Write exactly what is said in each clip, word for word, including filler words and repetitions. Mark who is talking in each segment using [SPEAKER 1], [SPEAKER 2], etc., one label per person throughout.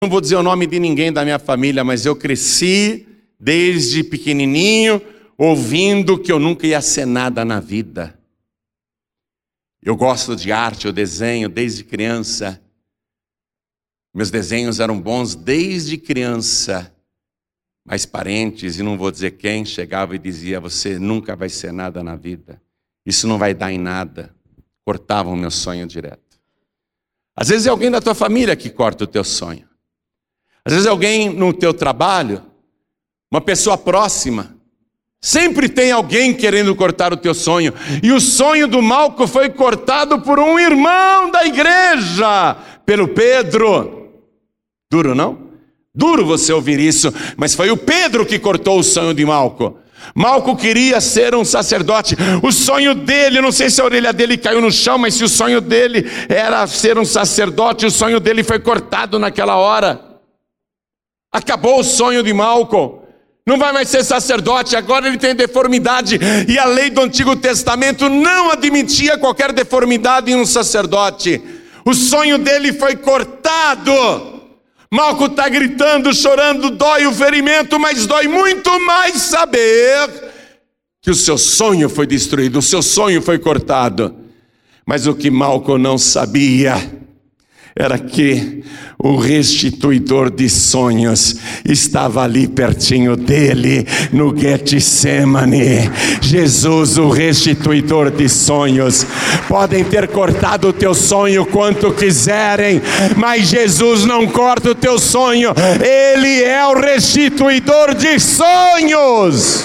[SPEAKER 1] Não vou dizer o nome de ninguém da minha família, mas eu cresci desde pequenininho ouvindo que eu nunca ia ser nada na vida. Eu gosto de arte, eu desenho desde criança. Meus desenhos eram bons desde criança. Mas parentes, e não vou dizer quem, chegava e dizia: você nunca vai ser nada na vida. Isso não vai dar em nada. Cortavam o meu sonho direto. Às vezes é alguém da tua família que corta o teu sonho. Às vezes é alguém no teu trabalho, uma pessoa próxima. Sempre tem alguém querendo cortar o teu sonho. E o sonho do Malco foi cortado por um irmão da igreja, pelo Pedro. Duro, não? Duro você ouvir isso, mas foi o Pedro que cortou o sonho de Malco. Malco queria ser um sacerdote. O sonho dele, eu não sei se a orelha dele caiu no chão, mas se o sonho dele era ser um sacerdote, o sonho dele foi cortado naquela hora. Acabou o sonho de Malco. Não vai mais ser sacerdote, agora ele tem deformidade. E a lei do Antigo Testamento não admitia qualquer deformidade em um sacerdote. O sonho dele foi cortado. Malco está gritando, chorando, dói o ferimento, mas dói muito mais saber que o seu sonho foi destruído, o seu sonho foi cortado. Mas o que Malco não sabia era que o restituidor de sonhos estava ali pertinho dele, no Getsemane. Jesus, o restituidor de sonhos. Podem ter cortado o teu sonho quanto quiserem, mas Jesus não corta o teu sonho. Ele é o restituidor de sonhos.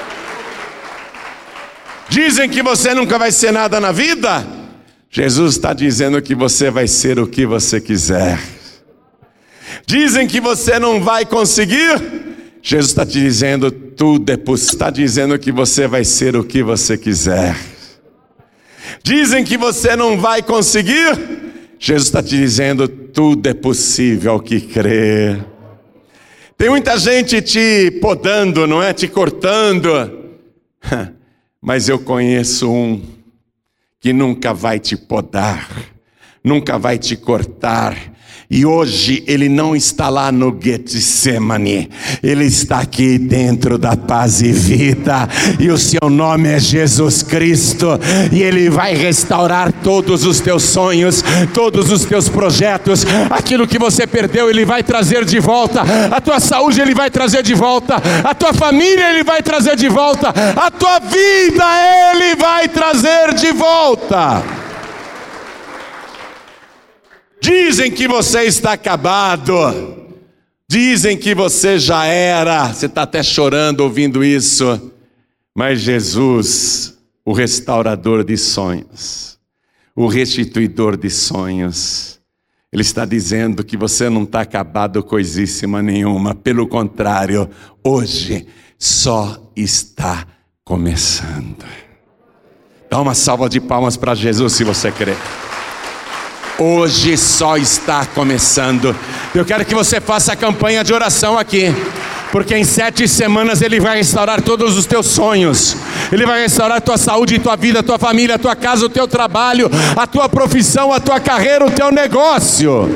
[SPEAKER 1] Dizem que você nunca vai ser nada na vida. Jesus está dizendo que você vai ser o que você quiser. Dizem que você não vai conseguir. Jesus está te dizendo, tudo é possível. Está dizendo que você vai ser o que você quiser. Dizem que você não vai conseguir. Jesus está te dizendo, tudo é possível ao que crer. Tem muita gente te podando, não é? Te cortando. Mas eu conheço um que nunca vai te podar, nunca vai te cortar. E hoje ele não está lá no Getsemane, ele está aqui dentro da Paz e Vida, e o seu nome é Jesus Cristo, e ele vai restaurar todos os teus sonhos, todos os teus projetos. Aquilo que você perdeu ele vai trazer de volta, a tua saúde ele vai trazer de volta, a tua família ele vai trazer de volta, a tua vida ele vai trazer de volta. Dizem que você está acabado, dizem que você já era, você está até chorando ouvindo isso, mas Jesus, o restaurador de sonhos, o restituidor de sonhos, ele está dizendo que você não está acabado coisíssima nenhuma, pelo contrário, hoje só está começando. Dá uma salva de palmas para Jesus se você crê. Hoje só está começando. Eu quero que você faça a campanha de oração aqui, porque em sete semanas ele vai restaurar todos os teus sonhos. Ele vai restaurar a tua saúde, a tua vida, a tua família, a tua casa, o teu trabalho, a tua profissão, a tua carreira, o teu negócio.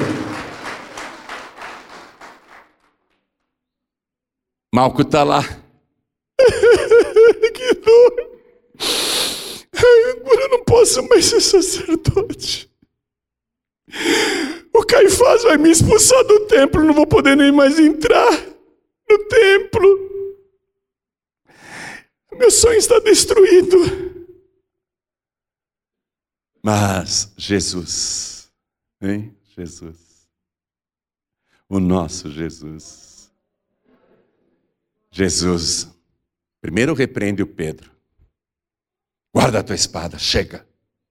[SPEAKER 1] Malco está lá. Que dor. Agora eu não posso mais ser sacerdote. O Caifás vai me expulsar do templo, não vou poder nem mais entrar no templo. Meu sonho está destruído. Mas Jesus, hein? Jesus, o nosso Jesus. Jesus, primeiro repreende o Pedro. Guarda a tua espada, chega.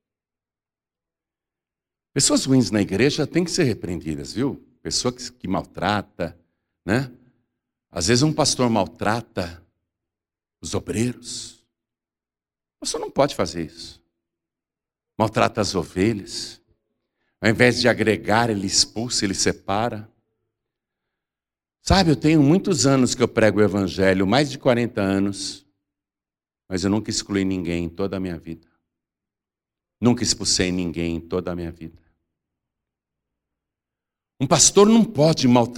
[SPEAKER 1] Pessoas ruins na igreja têm que ser repreendidas, viu? Pessoa que, que maltrata, né? Às vezes um pastor maltrata os obreiros. O pastor não pode fazer isso. Maltrata as ovelhas. Ao invés de agregar, ele expulsa, ele separa. Sabe, eu tenho muitos anos que eu prego o evangelho, mais de quarenta anos, mas eu nunca excluí ninguém em toda a minha vida. Nunca expulsei ninguém em toda a minha vida. Um pastor não pode maltratar